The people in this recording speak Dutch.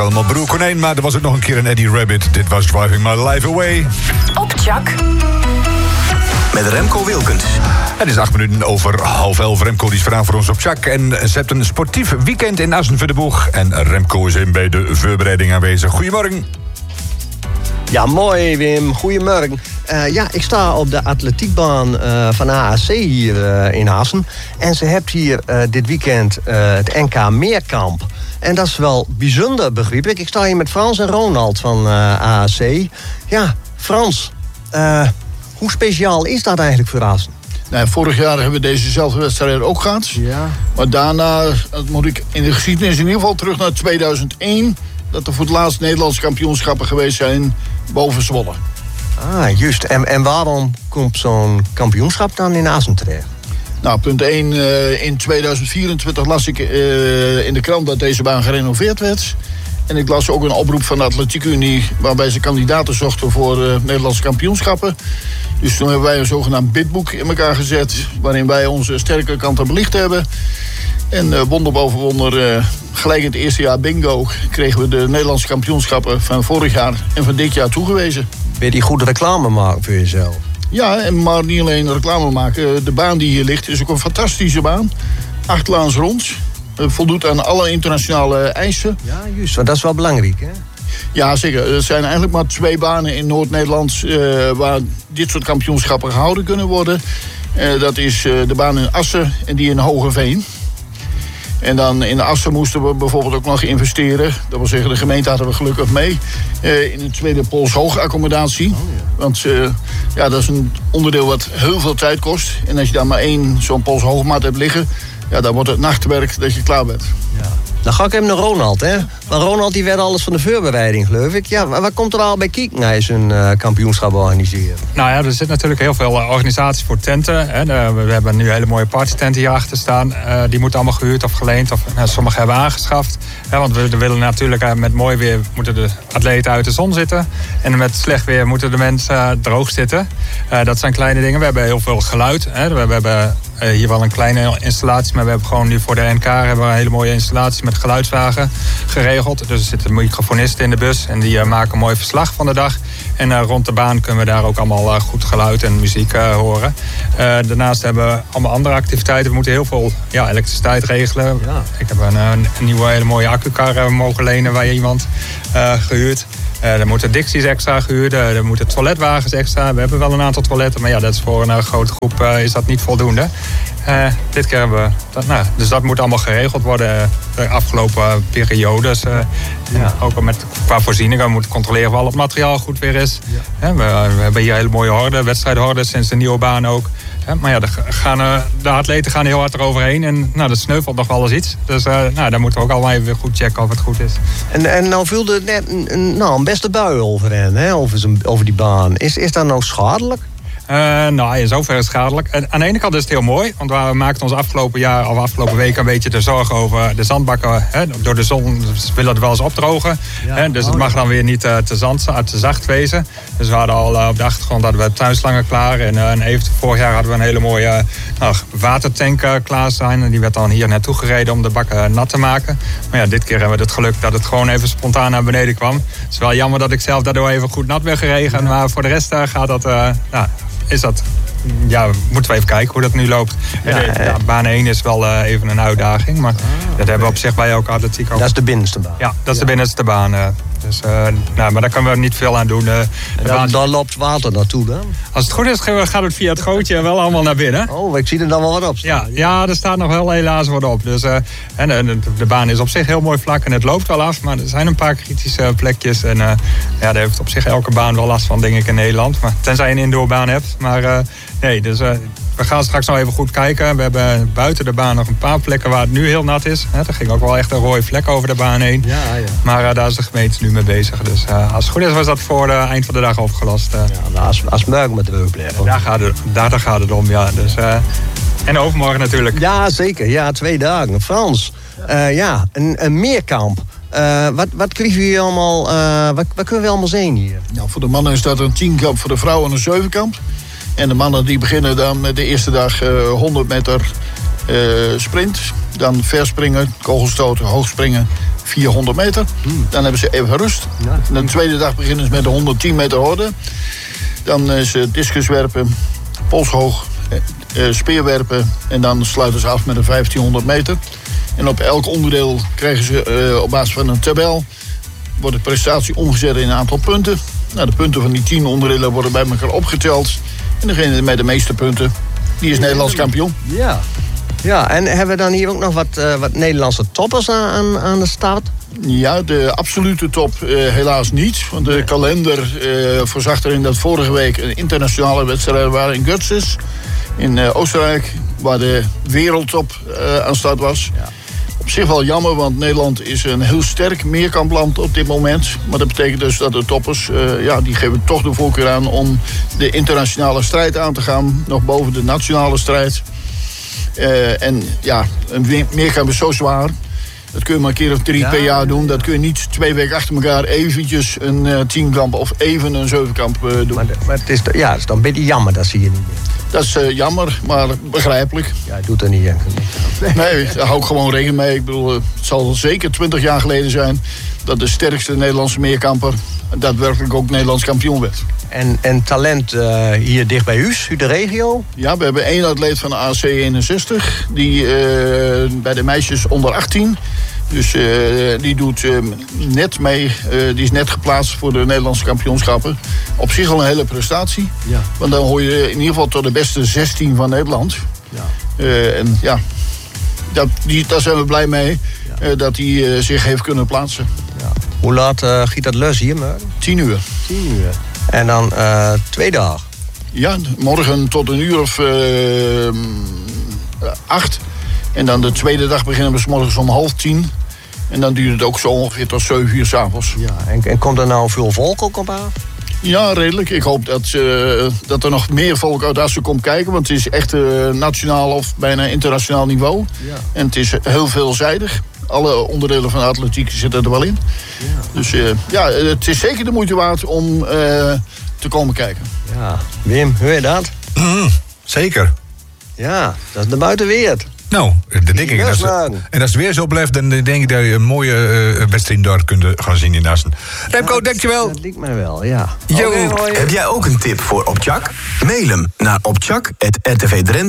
allemaal Broer Konijn, maar er was ook nog een keer een Eddie Rabbit. Dit was Driving My Life Away. Op Chak. Met Remco Wilkens. Het is 8 minuten over 10:30. Remco die is vanavond voor ons op Chak. En ze hebben een sportief weekend in Assen voor de boeg. En Remco is bij de voorbereiding aanwezig. Goedemorgen. Ja, mooi Wim. Goedemorgen. Ik sta op de atletiekbaan van AAC hier in Assen. En ze heeft hier dit weekend het NK Meerkamp. En dat is wel bijzonder, begreep ik. Ik sta hier met Frans en Ronald van AAC. Ja, Frans, hoe speciaal is dat eigenlijk voor Assen? Nou, vorig jaar hebben we dezezelfde wedstrijd ook gehad. Ja. Maar daarna, dat moet ik in de geschiedenis in ieder geval terug naar 2001... dat er voor het laatst Nederlandse kampioenschappen geweest zijn boven Zwolle. Ah, juist. En waarom komt zo'n kampioenschap dan in Assen terecht? Nou, punt 1. In 2024 las ik in de krant dat deze baan gerenoveerd werd. En ik las ook een oproep van de Atletiekunie waarbij ze kandidaten zochten voor Nederlandse kampioenschappen. Dus toen hebben wij een zogenaamd bidboek in elkaar gezet, waarin wij onze sterke kanten belicht hebben. En wonder boven wonder, gelijk in het eerste jaar bingo, kregen we de Nederlandse kampioenschappen van vorig jaar en van dit jaar toegewezen. Wil je die goede reclame maken voor jezelf? Ja, maar niet alleen reclame maken. De baan die hier ligt is ook een fantastische baan. 8 laans rond. Voldoet aan alle internationale eisen. Ja, juist. Want dat is wel belangrijk, hè? Ja, zeker. Er zijn eigenlijk maar 2 banen in Noord-Nederland waar dit soort kampioenschappen gehouden kunnen worden. Dat is de baan in Assen en die in Hogeveen. En dan in Assen moesten we bijvoorbeeld ook nog investeren. Dat wil zeggen, de gemeente hadden we gelukkig mee. In een tweede polshoog-accommodatie. Oh, ja. Want dat is een onderdeel wat heel veel tijd kost. En als je daar maar 1 zo'n polshoogmaat hebt liggen, ja, dan wordt het nachtwerk dat je klaar bent. Ja. Dan ga ik even naar Ronald, hè. Maar Ronald die werd alles van de voorbereiding, geloof ik. Ja, wat komt er al bij kijken als je een kampioenschap organiseren? Nou ja, er zit natuurlijk heel veel organisaties voor tenten. Hè. We hebben nu hele mooie partytenten hier achter staan. Die moeten allemaal gehuurd of geleend of sommige hebben aangeschaft. Want we willen natuurlijk met mooi weer moeten de atleten uit de zon zitten. En met slecht weer moeten de mensen droog zitten. Dat zijn kleine dingen. We hebben heel veel geluid. Hè. We hebben hier wel een kleine installatie, maar we hebben gewoon nu voor de NK hebben we een hele mooie installatie met geluidswagen geregeld. Dus er zitten microfonisten in de bus en die maken een mooi verslag van de dag. En rond de baan kunnen we daar ook allemaal goed geluid en muziek horen. Daarnaast hebben we allemaal andere activiteiten. We moeten heel veel elektriciteit regelen. Ja. Ik heb een nieuwe hele mooie accukar mogen lenen bij iemand gehuurd. Er moeten dicties extra gehuurd, er moeten toiletwagens extra. We hebben wel een aantal toiletten, maar ja, dat is voor een grote groep is dat niet voldoende. Dit keer hebben we dat, dus dat moet allemaal geregeld worden de afgelopen periodes. Ook qua voorzieningen. We moeten controleren of al het materiaal goed weer is. Ja. We hebben hier hele mooie horden, wedstrijdhorden sinds de nieuwe baan ook. Maar ja, de atleten gaan heel hard eroverheen en dat sneuvelt nog wel eens iets. Dus daar moeten we ook allemaal even goed checken of het goed is. En nou viel er net een beste bui over hen, hè, over die baan. Is dat nou schadelijk? In zoverre is het schadelijk. Aan de ene kant is het heel mooi, want we maakten ons afgelopen week een beetje de zorgen over de zandbakken. Door de zon willen het wel eens opdrogen. Ja, dus het mag dan weer niet te zacht wezen. Dus we hadden al op de achtergrond hadden we tuinslangen klaar. En even vorig jaar hadden we een hele mooie watertank klaar staan. En die werd dan hier naartoe gereden om de bakken nat te maken. Maar ja, dit keer hebben we het geluk dat het gewoon even spontaan naar beneden kwam. Het is wel jammer dat ik zelf daardoor even goed nat ben geregen. Ja. Maar voor de rest gaat dat... moeten we even kijken hoe dat nu loopt. Baan 1 is wel even een uitdaging. Maar dat hebben we op zich bij ook atletiek ook. Dat is de binnenste baan. Ja, dat is de binnenste baan. Maar daar kunnen we niet veel aan doen. Daar loopt water naartoe dan? Als het goed is, gaat het via het gootje wel allemaal naar binnen. Oh, ik zie er dan wel wat op staan. Ja, er staat nog wel helaas wat op. Dus, de baan is op zich heel mooi vlak en het loopt wel af. Maar er zijn een paar kritische plekjes. En daar heeft op zich elke baan wel last van, denk ik, in Nederland. Maar tenzij je een indoorbaan hebt. Maar we gaan straks nog even goed kijken. We hebben buiten de baan nog een paar plekken waar het nu heel nat is. Er ging ook wel echt een rode vlek over de baan heen. Ja. Maar daar is de gemeente nu mee bezig. Dus als het goed is, was dat voor het eind van de dag opgelost. Als merk met de blijven. Daar gaat het om, ja. Dus, en overmorgen natuurlijk. Ja, zeker. Ja, 2 dagen. Frans, een meerkamp. Wat krijgen jullie allemaal? Wat kunnen we allemaal zien hier? Nou, voor de mannen is dat een 10-kamp, voor de vrouwen een 7-kamp. En de mannen die beginnen dan met de eerste dag 100 meter sprint. Dan verspringen, kogelstoten, hoogspringen 400 meter. Dan hebben ze even rust. De tweede dag beginnen ze met de 110 meter horde. Dan is het discuswerpen, polshoog, speerwerpen. En dan sluiten ze af met een 1500 meter. En op elk onderdeel krijgen ze op basis van een tabel... wordt de prestatie omgezet in een aantal punten. Nou, de punten van die 10 onderdelen worden bij elkaar opgeteld. En degene met de meeste punten, die is Nederlands kampioen. Ja. Ja, en hebben we dan hier ook nog wat Nederlandse toppers aan de start? Ja, de absolute top helaas niet. Want de kalender voorzag erin dat vorige week een internationale wedstrijd waren in Götzis. In Oostenrijk, waar de wereldtop aan start was. Ja. Op zich wel jammer, want Nederland is een heel sterk meerkampland op dit moment. Maar dat betekent dus dat de toppers, die geven toch de voorkeur aan om de internationale strijd aan te gaan. Nog boven de nationale strijd. En ja, een meerkamp is zo zwaar. Dat kun je maar een keer of 3 per jaar doen. Dat kun je niet 2 weken achter elkaar eventjes een 10-kamp of even een 7-kamp doen. Maar het is dan een beetje jammer dat zie je niet meer. Dat is jammer, maar begrijpelijk. Ja, hij doet er niet echt. Nee, daar hou ik gewoon rekening mee. Ik bedoel, het zal zeker 20 jaar geleden zijn dat de sterkste Nederlandse meerkamper daadwerkelijk ook Nederlands kampioen werd. En talent hier dicht bij u, de regio? Ja, we hebben 1 atleet van de AC61. Die bij de meisjes onder 18. Dus die doet net mee. Die is net geplaatst voor de Nederlandse kampioenschappen. Op zich al een hele prestatie. Ja. Want dan hoor je in ieder geval tot de beste 16 van Nederland. Ja. En ja, daar zijn we blij mee. Ja. Dat hij zich heeft kunnen plaatsen. Ja. Hoe laat giet dat los hier? 10 uur. 10 uur. En dan 2 dagen? Ja, morgen tot 1 uur of 8. En dan de tweede dag beginnen we 's morgens om 9:30. En dan duurt het ook zo ongeveer tot 7 uur 's avonds. Ja, en komt er nou veel volk ook op aan? Ja, redelijk. Ik hoop dat er nog meer volk uit Assen komt kijken. Want het is echt nationaal of bijna internationaal niveau. Ja. En het is heel veelzijdig. Alle onderdelen van de atletiek zitten er wel in. Ja. Dus het is zeker de moeite waard om te komen kijken. Ja, Wim, hoor je dat? Zeker. Ja, dat is de buitenwereld. Nou, dat denk ik. En als het weer zo blijft, dan denk ik dat je een mooie wedstrijd daar kunt gaan zien in Assen. Remco, dankjewel. Dat lijkt mij wel, ja. Heb jij ook een tip voor Opchak? Mail hem naar opchak@rtvdrenthe.nl